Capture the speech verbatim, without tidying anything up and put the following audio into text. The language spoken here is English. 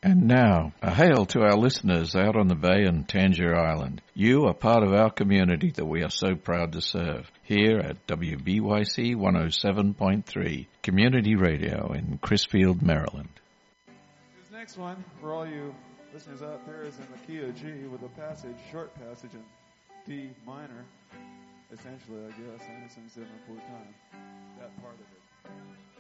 And now, a hail to our listeners out on the bay and Tangier Island. You are part of our community that we are so proud to serve. Here at W B Y C one oh seven point three, Community Radio in Crisfield, Maryland. This next one, for all you listeners out there, is in the key of G with a passage, short passage in D minor. Essentially, I guess, and it's in seven four time. That part of it.